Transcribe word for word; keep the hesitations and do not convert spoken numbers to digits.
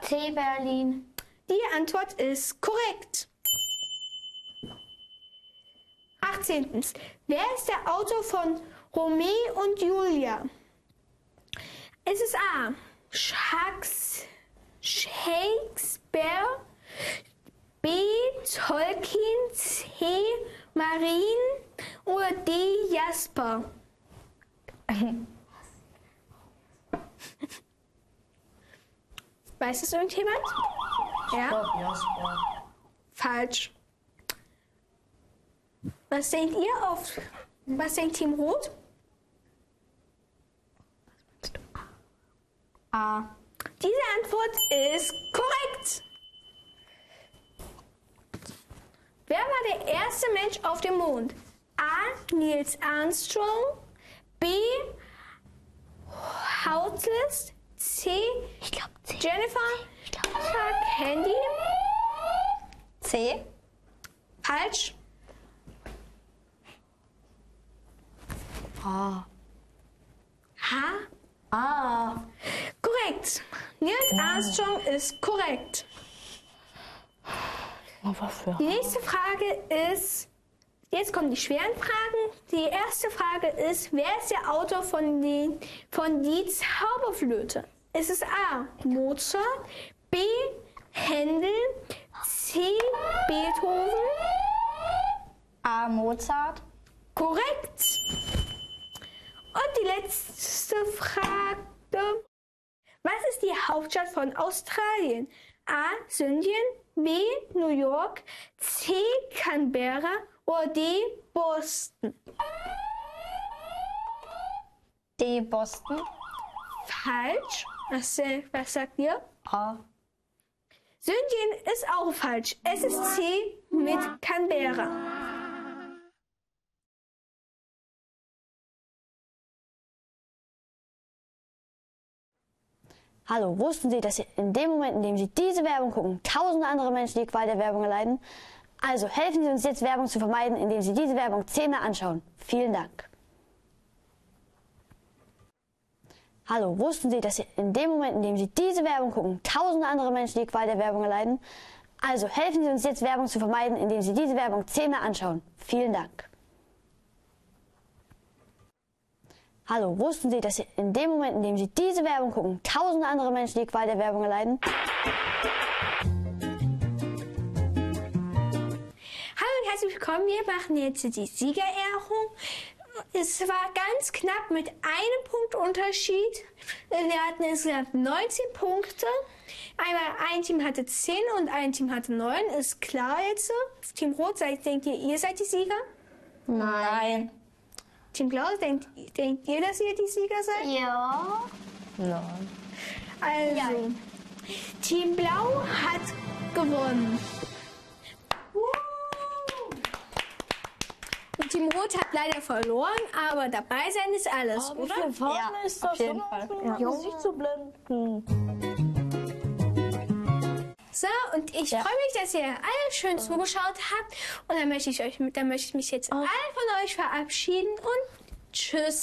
C. Berlin. Die Antwort ist korrekt. achtzehntens. Wer ist der Autor von Romeo und Julia? Es ist A. Shaks- Shakespeare, B. Tolkien, C. Marien oder D. Jasper? Weiß es irgendjemand? Ja? Jasper. Falsch. Was denkt ihr auf? Was denkt Team Rot? A. Diese Antwort ist korrekt. Wer war der erste Mensch auf dem Mond? A. Neil Armstrong, B. Houghton, C. Ich glaube C. Jennifer Ich glaub, Kennedy. C. Falsch. A. H. A. Korrekt. Neil Armstrong ist korrekt. Was für Die nächste Frage ist, jetzt kommen die schweren Fragen. Die erste Frage ist, wer ist der Autor von, den, von die Zauberflöte? Ist es A. Mozart, B. Händel, C. Beethoven? A. Mozart. Korrekt. Und die letzte Frage. Was ist die Hauptstadt von Australien? A. Sydney, B. New York, C. Canberra oder D. Boston? D. Boston. Falsch. Was, äh, was sagt ihr? A. Sydney ist auch falsch. Es ist C. mit Canberra. Hallo, wussten Sie, dass Sie in dem Moment, in dem Sie diese Werbung gucken, tausende andere Menschen die Qual der Werbung erleiden? Also helfen Sie uns jetzt, Werbung zu vermeiden, indem Sie diese Werbung zehnmal anschauen. Vielen Dank. Hallo, wussten Sie, dass Sie in dem Moment, in dem Sie diese Werbung gucken, tausende andere Menschen die Qual der Werbung erleiden? Also helfen Sie uns jetzt, Werbung zu vermeiden, indem Sie diese Werbung zehnmal anschauen. Vielen Dank. Hallo, wussten Sie, dass Sie in dem Moment, in dem Sie diese Werbung gucken, tausende andere Menschen die Qual der Werbung erleiden? Hallo und herzlich willkommen. Wir machen jetzt die Siegerehrung. Es war ganz knapp mit einem Punkt Unterschied. Wir hatten insgesamt neunzehn Punkte. Einmal ein Team hatte zehn und ein Team hatte neun. Ist klar jetzt. Team Rot, seid, denkt ihr, ihr seid die Sieger? Nein. Team Blau, denkt, denkt ihr, dass ihr die Sieger seid? Ja. Nein. Also, Ja. Team Blau hat gewonnen. Und Team Rot hat leider verloren, aber dabei sein ist alles, oder? Ja, ist auf das jeden immer, Fall. um Ja. das Gesicht zu blenden. So, und ich Ja. freue mich, dass ihr alle schön zugeschaut habt. Und dann möchte ich, euch, dann möchte ich mich jetzt alle von euch verabschieden und tschüss.